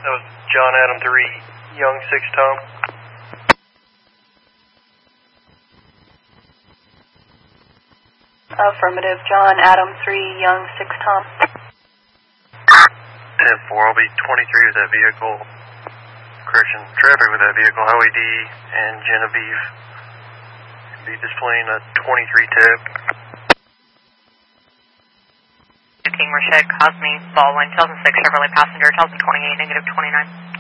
That was John Adam 3, Young 6 Tom. Affirmative, John Adam 3, Young 6 Tom. 10-4, I'll be 23 with that vehicle. Correction, traffic with that vehicle, Howie D and Genevieve. Be displaying a 23 tab. King Rashid, Cosme, Ball 1, 2006 Chevrolet passenger, 2028, -29.